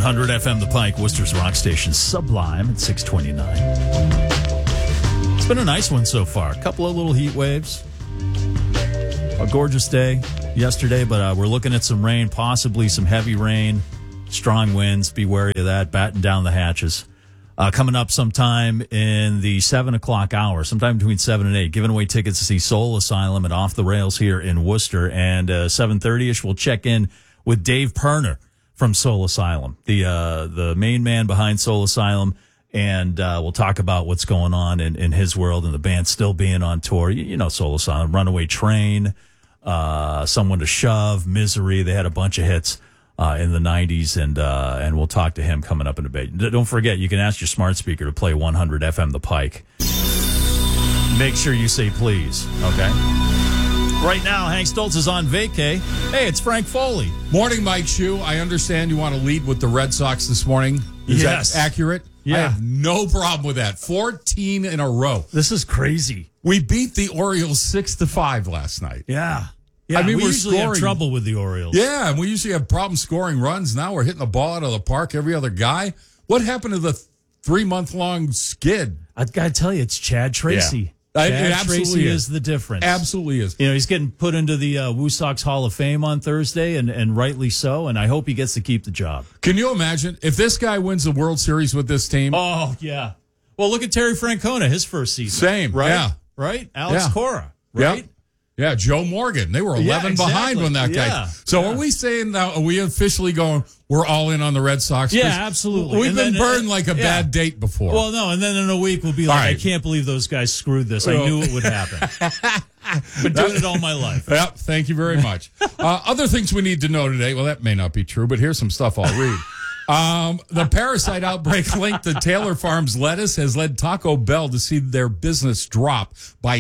100 FM The Pike, Worcester's rock station, Sublime at 629. It's been a nice one so far. A couple of little heat waves. A gorgeous day yesterday, but we're looking at some rain, possibly some heavy rain, strong winds. Be wary of that. Batten down the hatches. Coming up sometime in the 7 o'clock hour, sometime between 7 and 8, giving away tickets to see Soul Asylum and Off the Rails here in Worcester. And 7:30ish, we'll check in with Dave Perner from Soul Asylum, the main man behind Soul Asylum. And we'll talk about what's going on in his world and the band still being on tour. You know Soul Asylum, Runaway Train, Someone to Shove, Misery. They had a bunch of hits in the 90s, and we'll talk to him coming up in a bit. Don't forget, you can ask your smart speaker to play 100 FM The Pike. Make sure you say please, okay? Right now, Hank Stoltz is on vacay. Hey, it's Frank Foley. Morning, Mike Shue. I understand you want to lead with the Red Sox this morning. Is that accurate? Yeah. I have no problem with that. 14 in a row. This is crazy. We beat the Orioles 6-5 last night. Yeah. Yeah, I mean, we we're usually have scoring trouble with the Orioles. Yeah, and we usually have problems scoring runs. Now we're hitting the ball out of the park every other guy. What happened to the 3-month-long skid? I got to tell you, it's Chad Tracy. Yeah. Chad It absolutely Tracy is. is the difference. Absolutely is. You know, he's getting put into the Woo Sox Hall of Fame on Thursday, and rightly so, and I hope he gets to keep the job. Can you imagine if this guy wins the World Series with this team? Oh, yeah. Well, look at Terry Francona, his first season. Same, right? yeah. Right? Alex Yeah. Cora, right? Yep. Yeah, Joe Morgan. They were 11 behind when that guy. Yeah. So are we saying now, are we officially going, we're all in on the Red Sox? Yeah, absolutely. We've And been then, burned like a bad date before. Well, no, and then in a week we'll be like, right. I can't believe those guys screwed this. I knew it would happen. Been doing it all my life. Yep, thank you very much. Other things we need to know today, well, that may not be true, but here's some stuff I'll read. The parasite outbreak linked to Taylor Farms lettuce has led Taco Bell to see their business drop by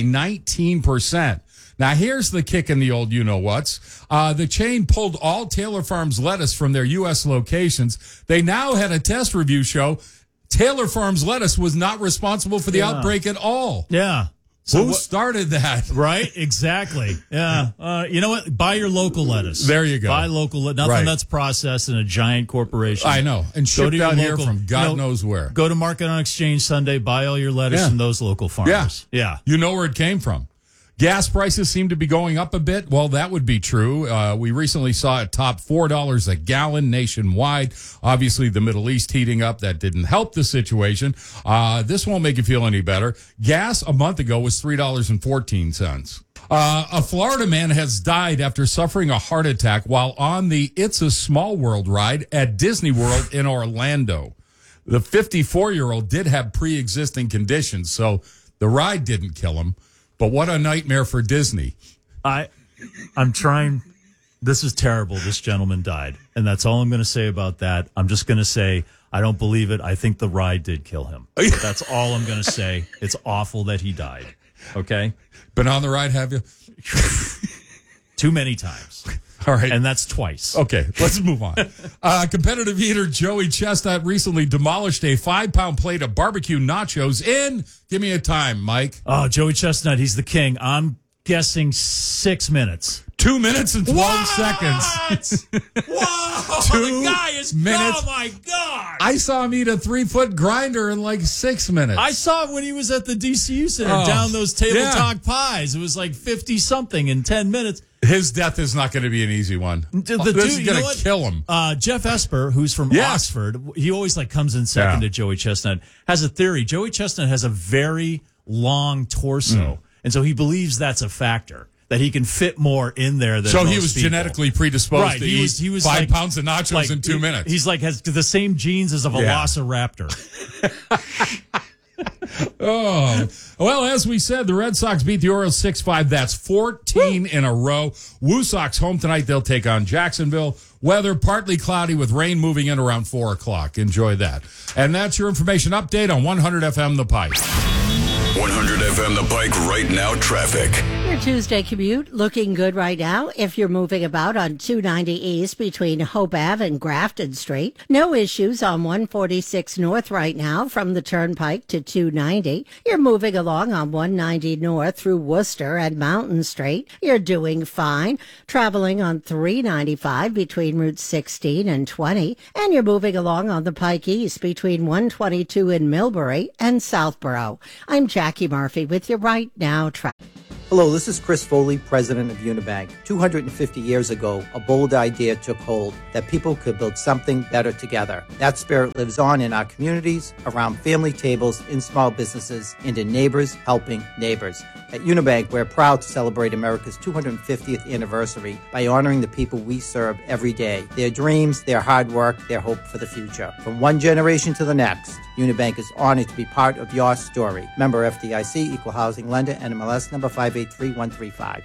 19%. Now, here's the kick in the old you-know-whats. The chain pulled all Taylor Farms lettuce from their U.S. locations. They now had a test review show. Taylor Farms lettuce was not responsible for the outbreak at all. Yeah. So who started that? Right, exactly. Yeah. You know what? Buy your local lettuce. There you go. Buy local nothing that's processed in a giant corporation. I know. And shipped out here from God knows where. Go to Market on Exchange Sunday, buy all your lettuce from those local farmers. Yeah. You know where it came from. Gas prices seem to be going up a bit. Well, that would be true. We recently saw it top $4 a gallon nationwide. Obviously, the Middle East heating up. That didn't help the situation. This won't make you feel any better. Gas a month ago was $3.14. A Florida man has died after suffering a heart attack while on the It's a Small World ride at Disney World in Orlando. The 54-year-old did have pre-existing conditions, so the ride didn't kill him. But what a nightmare for Disney. I'm trying. This is terrible. This gentleman died. And that's all I'm going to say about that. I'm just going to say, I don't believe it. I think the ride did kill him. That's all I'm going to say. It's awful that he died. Okay? Been on the ride, have you? Too many times. All right. And that's twice. Okay, let's move on. Competitive eater Joey Chestnut recently demolished a 5-pound plate of barbecue nachos in, give me a time, Mike. Oh, Joey Chestnut, he's the king. I'm guessing 6 minutes. 2 minutes and 12 seconds. Whoa! 2 the guy is minutes. Oh my God! I saw him eat a 3-foot grinder in like 6 minutes. I saw it when he was at the DCU Center down those table talk pies. It was like 50 something in 10 minutes. His death is not going to be an easy one. This is going to kill him. Jeff Esper, who's from Oxford, he always comes in second to Joey Chestnut, has a theory. Joey Chestnut has a very long torso, and so he believes that's a factor, that he can fit more in there than So most he was people. genetically predisposed to eat he was 5 pounds of nachos in 2 minutes. He's has the same genes as a Velociraptor. Oh, well, as we said, the Red Sox beat the Orioles 6-5. That's 14 in a row. Woo Sox home tonight. They'll take on Jacksonville. Weather partly cloudy with rain moving in around 4 o'clock. Enjoy that. And that's your information update on 100 FM The Pike. 100 FM The Pike right now traffic. Your Tuesday commute looking good right now if you're moving about on 290 East between Hope Ave and Grafton Street. No issues on 146 North right now from the Turnpike to 290. You're moving along on 190 North through Worcester and Mountain Street. You're doing fine. Traveling on 395 between Route 16 and 20. And you're moving along on the Pike East between 122 in Millbury and Southborough. I'm Jackie Murphy with your Right Now traffic. Hello, this is Chris Foley, president of Unibank. 250 years ago, a bold idea took hold that people could build something better together. That spirit lives on in our communities, around family tables, in small businesses, and in neighbors helping neighbors. At Unibank, we're proud to celebrate America's 250th anniversary by honoring the people we serve every day, their dreams, their hard work, their hope for the future. From one generation to the next, Unibank is honored to be part of your story. Member FDIC, Equal Housing Lender, NMLS number 583135.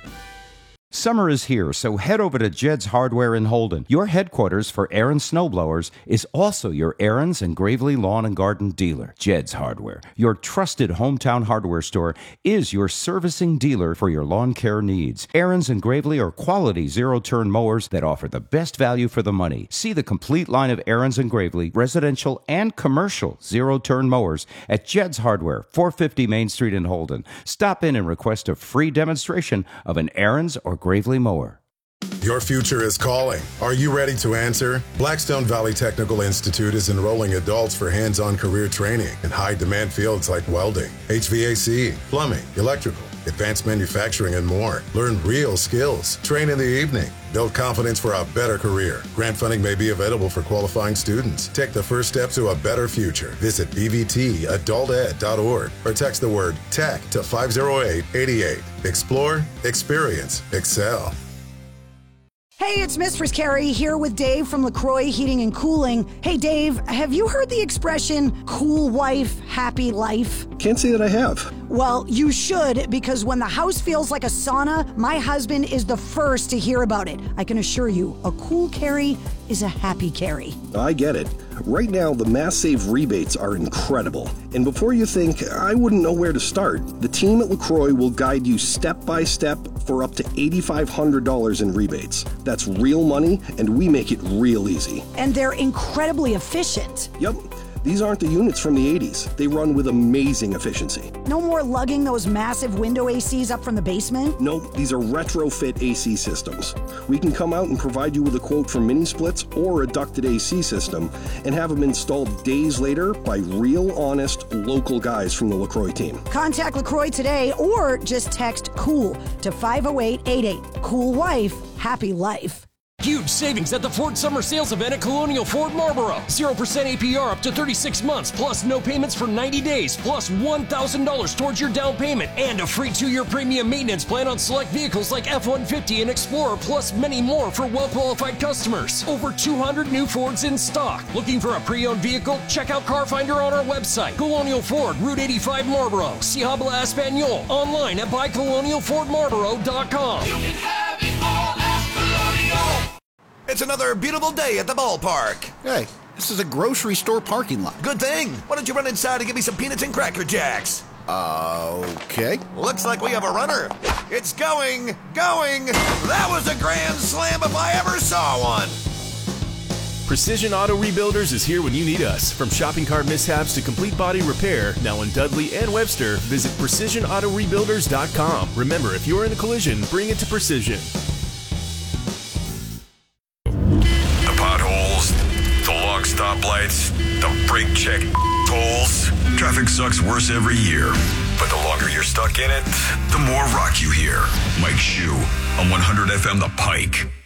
Summer is here, so head over to Jed's Hardware in Holden. Your headquarters for Aaron's snowblowers is also your Aaron's and Gravely Lawn and Garden dealer. Jed's Hardware, your trusted hometown hardware store, is your servicing dealer for your lawn care needs. Aaron's and Gravely are quality zero-turn mowers that offer the best value for the money. See the complete line of Aaron's and Gravely, residential and commercial zero-turn mowers at Jed's Hardware, 450 Main Street in Holden. Stop in and request a free demonstration of an Aaron's or Gravely mower. Your future is calling. Are you ready to answer? Blackstone Valley Technical Institute is enrolling adults for hands-on career training in high-demand fields like welding, HVAC, plumbing, electrical, advanced manufacturing, and more. Learn real skills. Train in the evening. Build confidence for a better career. Grant funding may be available for qualifying students. Take the first step to a better future. Visit bvtadulted.org or text the word TECH to 50888. Explore, experience, excel. Hey, it's Mistress Carrie here with Dave from LaCroix Heating and Cooling. Hey, Dave, have you heard the expression, cool wife, happy life? Can't say that I have. Well, you should, because when the house feels like a sauna, my husband is the first to hear about it. I can assure you, a cool Carrie is a happy Carrie. I get it. Right now, the Mass Save rebates are incredible. And before you think, I wouldn't know where to start, the team at LaCroix will guide you step by step for up to $8,500 in rebates. That's real money, and we make it real easy. And they're incredibly efficient. Yep. These aren't the units from the 80s. They run with amazing efficiency. No more lugging those massive window ACs up from the basement? Nope, these are retrofit AC systems. We can come out and provide you with a quote for mini splits or a ducted AC system and have them installed days later by real, honest, local guys from the LaCroix team. Contact LaCroix today or just text COOL to 50888. Cool wife, happy life. Huge savings at the Ford Summer Sales Event at Colonial Ford Marlboro. 0% APR up to 36 months, plus no payments for 90 days, plus $1,000 towards your down payment, and a free 2-year premium maintenance plan on select vehicles like F-150 and Explorer, plus many more for well-qualified customers. Over 200 new Fords in stock. Looking for a pre-owned vehicle? Check out Car Finder on our website. Colonial Ford, Route 85 Marlboro. Si habla Espanol. Online at buycolonialfordmarlboro.com. You can have it all at Colonial. It's another beautiful day at the ballpark. Hey, this is a grocery store parking lot. Good thing. Why don't you run inside and get me some peanuts and Cracker Jacks? Okay. Looks like we have a runner. It's going. That was a grand slam if I ever saw one. Precision Auto Rebuilders is here when you need us. From shopping cart mishaps to complete body repair, now in Dudley and Webster, visit PrecisionAutoRebuilders.com. Remember, if you're in a collision, bring it to Precision. Stoplights, the brake check tolls. Traffic sucks worse every year. But the longer you're stuck in it, the more rock you hear. Mike Shue on 100 FM The Pike.